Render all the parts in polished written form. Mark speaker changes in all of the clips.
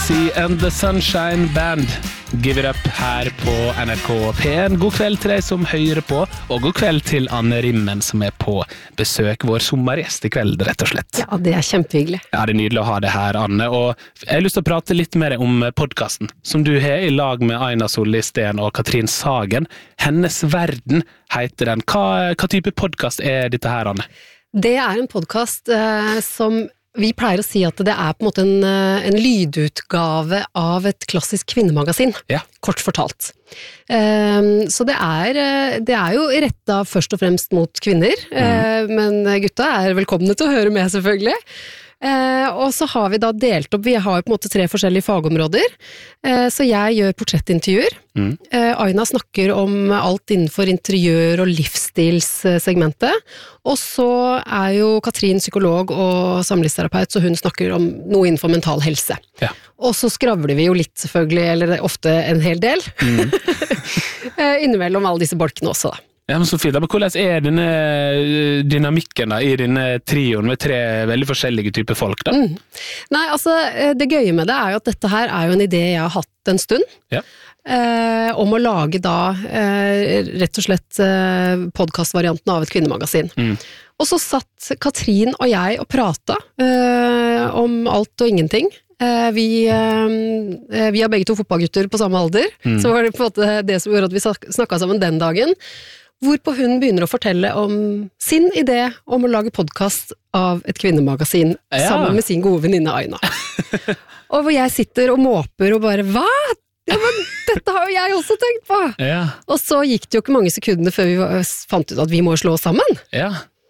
Speaker 1: Lucy and the Sunshine Band. Give it up her på NRK P1. God kveld til deg som hører på, og god kveld til Anne Rimmen som på besøk, vår sommergjest I kveld, rett og slett.
Speaker 2: Ja, det kjempehyggelig.
Speaker 1: Ja, det nydelig å ha det her, Anne. Og jeg har lyst til å prate litt mer om podcasten, som du har I lag med Aina Solli Steen og Katrin Sagen. Hennes Verden heter den. Hva type podcast dette her, Anne?
Speaker 2: Det en podcast som vi pleier å si at det på en måte en lydutgave av et klassisk kvinnemagasin, kort fortalt. Så det jo rettet først og fremst mot kvinner, men gutta velkomne til å høre med selvfølgelig. Og så har vi da delt opp, vi har på en måte 3 forskjellige fagområder, så jeg gjør portrettintervjuer. Aina snakker om alt innenfor interiør- og livsstilssegmentet, og så jo Katrin psykolog og samlivsterapeut, så hun snakker om noe innenfor mental helse. Ja. Og så skravler vi jo litt selvfølgelig, eller ofte en hel del, innimellom alle disse bolkene også da.
Speaker 1: Ja, men så fint. Men hvordan denne dynamikken da, I denne trioen med 3 veldig forskjellige typer folk da?
Speaker 2: Nei, altså, det gøye med det jo at dette her jo en idé jeg har hatt en stund, om å lage da rett og slett podcastvarianten av et kvinnemagasin. Og så satt Katrin og jeg og pratet om alt og ingenting. Vi har begge 2 fotballgutter på samme alder, så var det på en måte det som gjorde at vi snakket sammen den dagen. Hvorpå hun begynner å fortelle om sin idé om å lage podcast av et kvinnemagasin sammen med sin gode venninne Aina. Og hvor jeg sitter og måper og bare, hva? Ja, men dette har jo jeg også tenkt på! Og så gikk det jo ikke mange sekunder før vi fant ut at vi må slå oss sammen.
Speaker 1: Ja.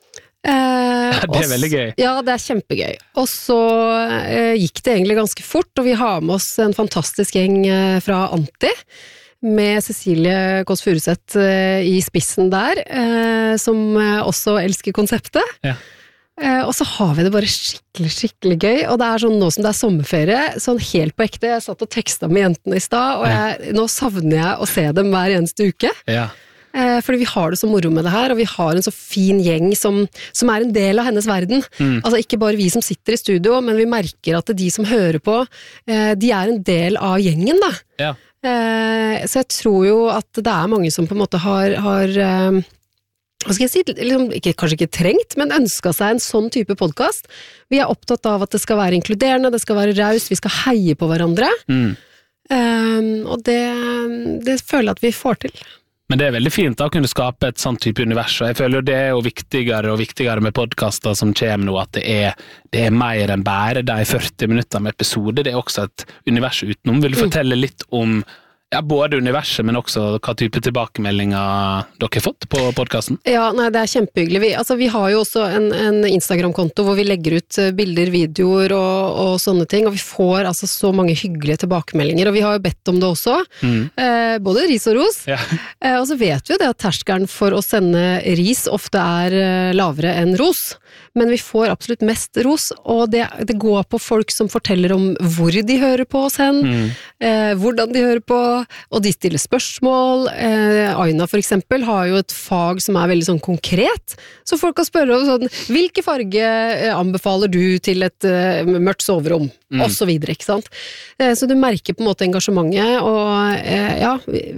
Speaker 1: Det veldig gøy. Ja,
Speaker 2: det kjempegøy. Og så gikk det egentlig ganske fort, og vi har med oss en fantastisk gjeng fra Anti, med Cecilie Kåss Furuseth I spissen der, som også elsker konseptet. Ja. Og så har vi det bare skikkelig gøy, og det sånn nå som det sommerferie, sånn helt på ekte, jeg satt og tekstet med jentene I sted, og nå savner jeg å se dem hver eneste uke. Ja. Fordi vi har det så moro med det her, og vi har en så fin gjeng som en del av hennes verden. Altså ikke bare vi som sitter I studio, men vi merker at de som hører på, de en del av gjengen da. Ja. Så jeg tror jo at det mange som på en måte har hva skal jeg si, liksom, kanskje ikke trengt, men ønsket seg en sånn type podcast. Vi opptatt av at det skal være inkluderende, det skal være raust, vi skal heie på hverandre. Og det føler jeg at vi får til.
Speaker 1: Men det veldig fint da, å kunne skape et sånt type univers, og jeg føler det jo viktigere og viktigere med podcaster som kommer nå, at det mer enn bare de 40 minutter med episode, det også et univers utenom. Vil du fortelle litt om både universet, men også hva type tilbakemeldinger dere har fått på podcasten? Ja,
Speaker 2: nei, det kjempehyggelig. Vi har jo også en Instagram-konto hvor vi legger ut bilder, videoer og sånne ting, og vi får altså så mange hyggelige tilbakemeldinger, og vi har jo bedt om det også, både ris og ros, og så vet vi jo det at terskelen for å sende ris ofte lavere enn ros, men vi får absolutt mest ros, og det går på folk som forteller om hvor de hører på oss hen, hvordan de hører på, og de stiller spørsmål. Aina for eksempel har jo et fag som veldig sånn konkret, så folk kan spørre om sånn, hvilke farge anbefaler du til et mørkt soverom, og så videre, ikke sant? Så du merker på en måte engasjementet, og ja,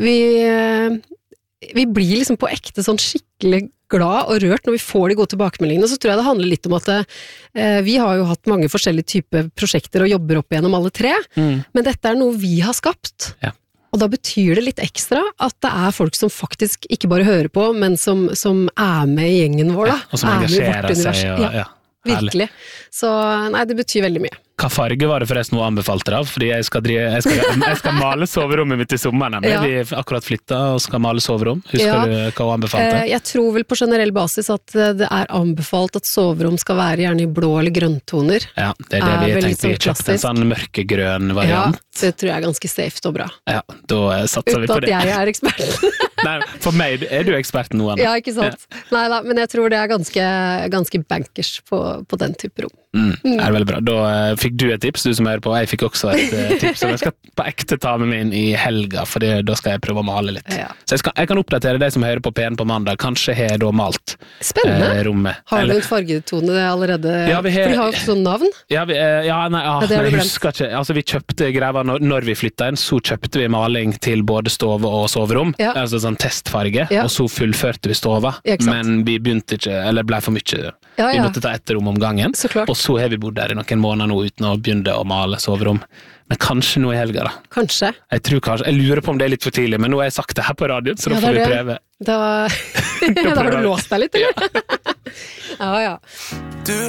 Speaker 2: vi blir liksom på ekte sånn skikkelig glad og rørt når vi får de gode tilbakemeldingene, så tror jeg det handler litt om at vi har jo hatt mange forskjellige typer prosjekter og jobber opp gjennom alle 3, men dette noe vi har skapt. Ja. Og da betyr det litt ekstra at det folk som faktisk ikke bare hører på, men som med I gjengen vår da.
Speaker 1: Og som engasjerer seg. Ja,
Speaker 2: virkelig. Så nei, det betyr veldig mye.
Speaker 1: Hva farge var det forresten hun anbefalte av? Fordi jeg skal male soverommet mitt I sommeren. Vi akkurat flyttet og skal male soverom. Husker du hva hun anbefalte?
Speaker 2: Jeg tror vel på generell basis at det anbefalt at soverom skal være gjerne I blå eller grønntoner. Ja, det det vi tenkte. Vi kjøpte en sånn mørkegrønn variant. Ja, det tror jeg ganske safe og bra.
Speaker 1: Ja, da satser vi på det.
Speaker 2: Uten at jeg ekspert.
Speaker 1: Nei, for meg du ekspert nå, Anna.
Speaker 2: Ja, ikke sant? Ja. Neida, men jeg tror det ganske bankers på den type rom.
Speaker 1: Det veldig bra. Da fikk du et tips, du som hører på, og jeg fikk også et tips, som jeg skal på ekte ta med meg inn i helga, for da skal jeg prøve å male litt.
Speaker 2: Ja.
Speaker 1: Så jeg kan oppdatere deg som hører på P1 på mandag, kanskje har jeg da malt rommet.
Speaker 2: Har du en fargetone allerede?
Speaker 1: Ja,
Speaker 2: for de har jo også sånn navn.
Speaker 1: Jeg husker ikke, altså vi kjøpte greier når vi flyttet inn, så kjøpte vi maling til både stove og soverom, altså sånn testfarge, og så fullførte vi stova, men vi begynte ikke, eller ble for mye. Vi måtte ta ett rom om gangen, og så har vi bodd der i noen måneder nå uten å begynne å male soverom. Men kanskje nå i helga da.
Speaker 2: Kanskje.
Speaker 1: Jeg lurer på om det er litt for tidlig, men nå har jeg sagt det her på radioen, så da får vi prøve.
Speaker 2: Da har du låst deg litt, eller? Ja.